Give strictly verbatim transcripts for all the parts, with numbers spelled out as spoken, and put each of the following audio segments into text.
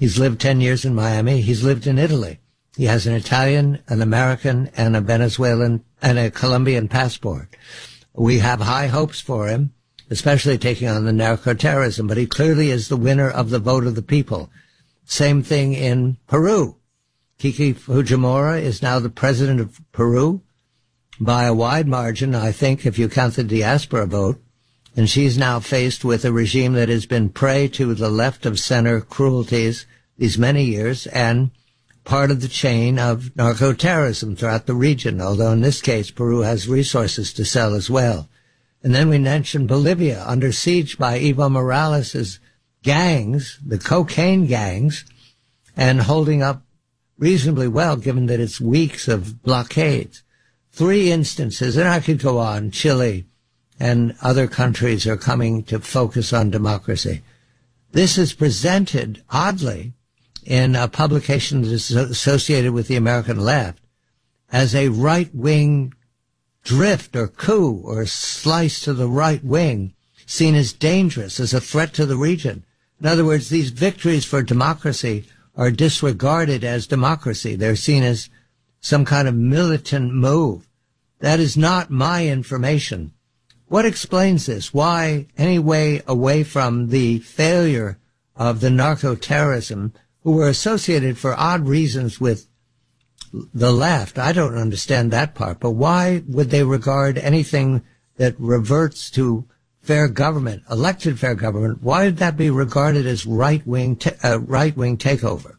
He's lived ten years in Miami. He's lived in Italy. He has an Italian, an American, and a Venezuelan, and a Colombian passport. We have high hopes for him, especially taking on the narco-terrorism, but he clearly is the winner of the vote of the people. Same thing in Peru. Kiki Fujimori is now the president of Peru by a wide margin, I think, if you count the diaspora vote. And she's now faced with a regime that has been prey to the left-of-center cruelties these many years and part of the chain of narco-terrorism throughout the region, although in this case Peru has resources to sell as well. And then we mentioned Bolivia, under siege by Evo Morales' gangs, the cocaine gangs, and holding up reasonably well given that it's weeks of blockades. Three instances, and I could go on, Chile and other countries are coming to focus on democracy. This is presented, oddly, in a publication that is associated with the American left as a right-wing drift or coup or slice to the right wing, seen as dangerous, as a threat to the region. In other words, these victories for democracy are disregarded as democracy. They're seen as some kind of militant move. That is not my information. What explains this? Why any way away from the failure of the narco-terrorism, who were associated for odd reasons with the left? I don't understand that part, but why would they regard anything that reverts to fair government, elected fair government? Why would that be regarded as right-wing, uh, right-wing takeover?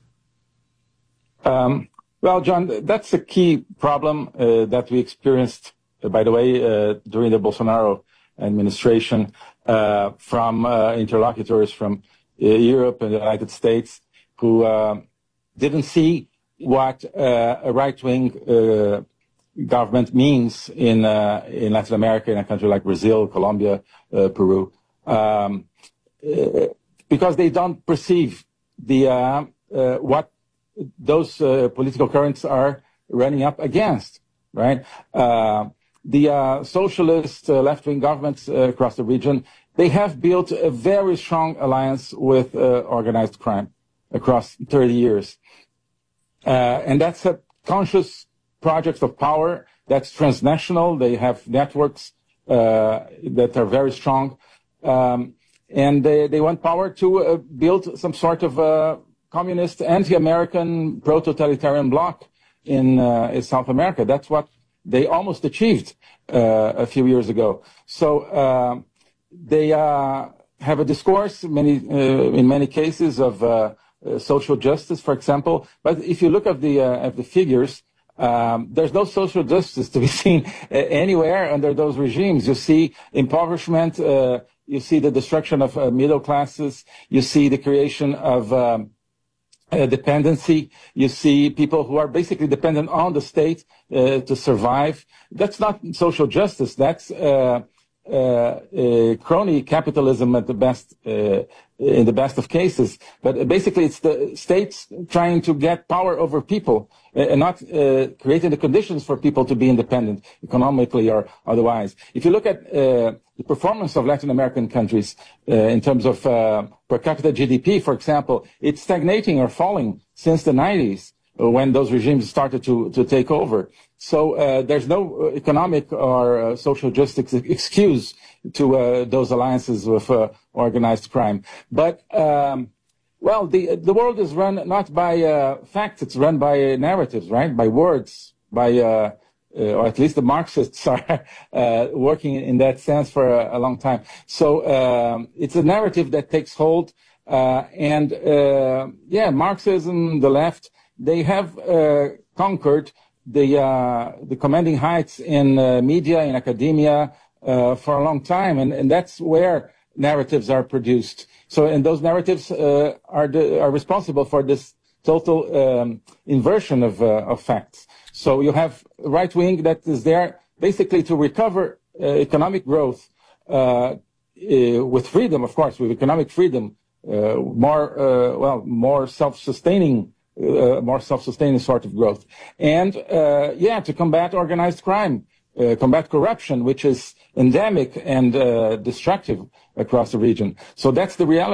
Um, well, John, that's a key problem uh, that we experienced, uh, by the way, uh, during the Bolsonaro administration uh, from uh, interlocutors from uh, Europe and the United States who uh, didn't see what uh, a right-wing uh, government means in uh, in Latin America, in a country like Brazil, Colombia, uh, Peru, um, uh, because they don't perceive the uh, uh, what those uh, political currents are running up against, right? Uh, the uh, socialist uh, left-wing governments uh, across the region, they have built a very strong alliance with uh, organized crime across thirty years. Uh, and that's a conscious project of power that's transnational. They have networks uh, that are very strong. Um, and they, they want power to uh, build some sort of uh, communist, anti-American, pro-totalitarian bloc in, uh, in South America. That's what they almost achieved uh, a few years ago. So uh, they uh, have a discourse many, uh, in many cases of uh, Uh, social justice, for example. But if you look at the uh, at the figures, um, there's no social justice to be seen uh, anywhere under those regimes. You see impoverishment, uh, you see the destruction of uh, middle classes, you see the creation of um, uh, dependency, you see people who are basically dependent on the state uh, to survive. That's not social justice. That's uh, Uh, uh, crony capitalism at the best, uh, in the best of cases. But basically it's the states trying to get power over people uh, and not uh, creating the conditions for people to be independent economically or otherwise. If you look at uh, the performance of Latin American countries uh, in terms of uh, per capita G D P, for example, it's stagnating or falling since the nineties when those regimes started to, to take over. So uh, there's no economic or uh, social justice excuse to uh, those alliances with uh, organized crime. But, um, well, the the world is run not by uh, facts, it's run by uh, narratives, right? By words, by, uh, uh, or at least the Marxists are uh, working in that sense for a, a long time. So um, it's a narrative that takes hold. Uh, and, uh, yeah, Marxism, the left, they have uh, conquered the uh, the commanding heights in uh, media, in academia, uh, for a long time, and, and that's where narratives are produced. So, and those narratives uh, are the, are responsible for this total um, inversion of uh, of facts. So you have right wing that is there basically to recover uh, economic growth uh, uh, with freedom, of course, with economic freedom, uh, more uh, well, more self-sustaining. Uh, more self-sustaining sort of growth. And, uh, yeah, to combat organized crime, uh, combat corruption, which is endemic and uh, destructive across the region. So that's the reality.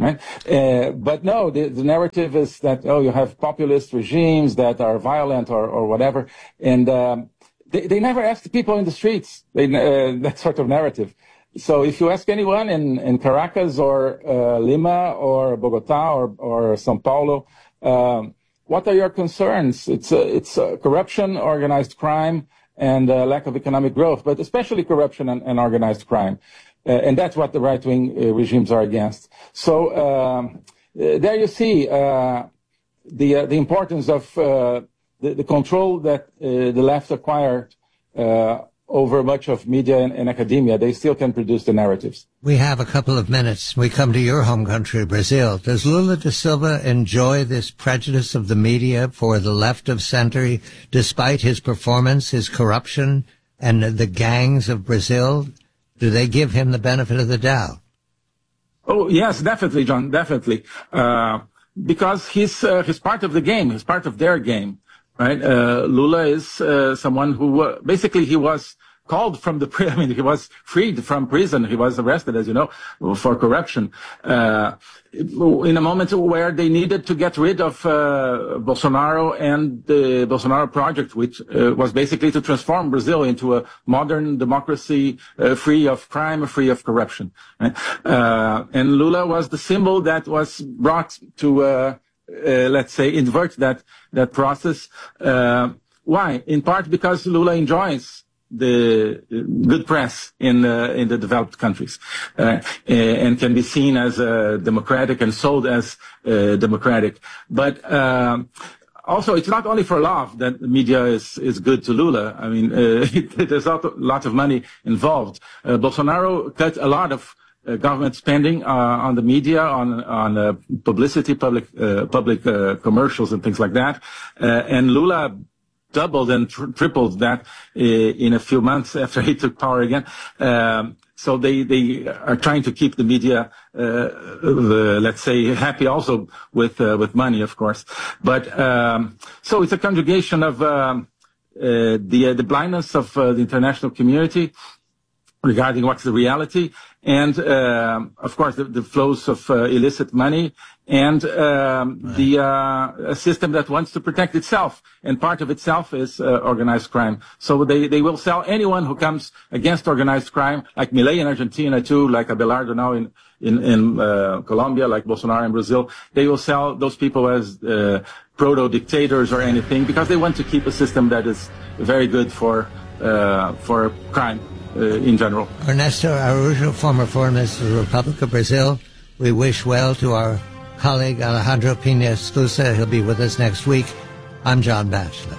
right? Uh, but no, the, the narrative is that, oh, you have populist regimes that are violent or, or whatever. And um, they, they never ask the people in the streets, they, uh, that sort of narrative. So if you ask anyone in, in Caracas or uh, Lima or Bogota or, or São Paulo, um, what are your concerns? It's, uh, it's uh, corruption, organized crime, and uh, lack of economic growth, but especially corruption and, and organized crime. Uh, and that's what the right-wing uh, regimes are against. So um, uh, there you see uh, the uh, the importance of uh, the, the control that uh, the left acquired uh, over much of media and, and academia. They still can produce the narratives. We have a couple of minutes. We come to your home country, Brazil. Does Lula da Silva enjoy this prejudice of the media for the left of center, despite his performance, his corruption, and the gangs of Brazil? Do they give him the benefit of the doubt? Oh, yes, definitely, John, definitely. Uh, because he's, uh, he's part of the game. He's part of their game, right? Uh, Lula is uh, someone who, uh, basically, he was called from the, I mean, he was freed from prison. He was arrested, as you know, for corruption. Uh, in a moment where they needed to get rid of uh, Bolsonaro and the Bolsonaro project, which uh, was basically to transform Brazil into a modern democracy uh, free of crime, free of corruption. Right? Uh, and Lula was the symbol that was brought to, uh, uh, let's say, invert that, that process. Uh, why? In part because Lula enjoys the good press in uh, in the developed countries, uh, and can be seen as uh, democratic and sold as uh, democratic. But um, also, it's not only for love that the media is is good to Lula. I mean, uh, there's a lot of money involved. Uh, Bolsonaro cut a lot of uh, government spending uh, on the media, on on uh, publicity, public uh, public uh, commercials, and things like that. Uh, and Lula doubled and tri- tripled that uh, in a few months after he took power again. Um, so they, they are trying to keep the media, uh, uh, let's say, happy also with uh, with money, of course. But um, so it's a conjugation of um, uh, the uh, the blindness of uh, the international community regarding what's the reality, and uh, of course the, the flows of uh, illicit money, and um, right. the uh, a system that wants to protect itself, and part of itself is uh, organized crime. So they, they will sell anyone who comes against organized crime, like Milei in Argentina too, like Abelardo now in in, in uh, Colombia, like Bolsonaro in Brazil. They will sell those people as uh, proto-dictators or anything, because they want to keep a system that is very good for uh, for crime. Uh, in general. Ernesto Araújo, former foreign minister of the Republic of Brazil. We wish well to our colleague Alejandro Pina Esclusa. He'll be with us next week. I'm John Batchelor.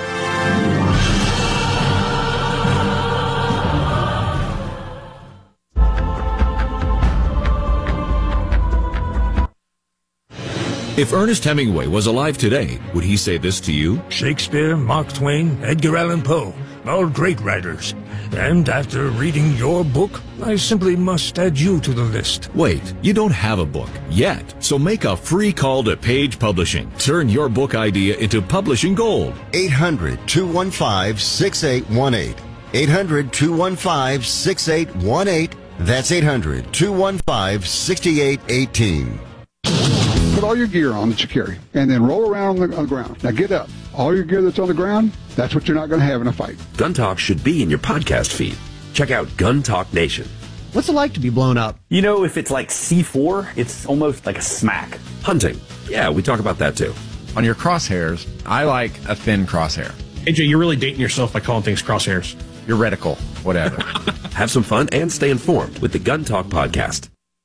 If Ernest Hemingway was alive today, would he say this to you? Shakespeare, Mark Twain, Edgar Allan Poe, all great writers. And after reading your book, I simply must add you to the list. Wait, you don't have a book yet. So make a free call to Page Publishing. Turn your book idea into publishing gold. eight hundred, two one five, six eight one eight. eight hundred, two one five, six eight one eight. That's eight hundred, two one five, six eight one eight. Put all your gear on that you carry, and then roll around on the, on the ground. Now get up. All your gear that's on the ground, that's what you're not going to have in a fight. Gun Talk should be in your podcast feed. Check out Gun Talk Nation. What's it like to be blown up? You know, if it's like C four, it's almost like a smack. Hunting. Yeah, we talk about that too. On your crosshairs, I like a thin crosshair. A J, you're really dating yourself by calling things crosshairs. Your reticle, whatever. Have some fun and stay informed with the Gun Talk podcast.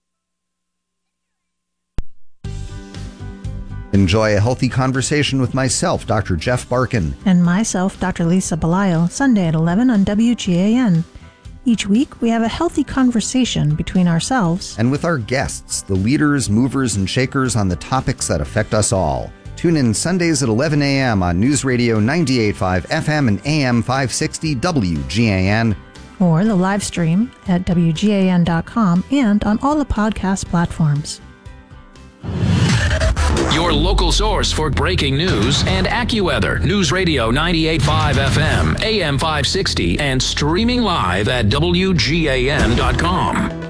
Enjoy a healthy conversation with myself, Doctor Jeff Barkin. And myself, Doctor Lisa Belayo, Sunday at eleven on W G A N. Each week, we have a healthy conversation between ourselves and with our guests, the leaders, movers, and shakers on the topics that affect us all. Tune in Sundays at eleven a.m. on News Radio ninety-eight point five F M and A M five sixty W G A N. Or the live stream at W G A N dot com and on all the podcast platforms. Your local source for breaking news and AccuWeather. News Radio ninety-eight point five F M, A M five sixty, and streaming live at W G A N dot com.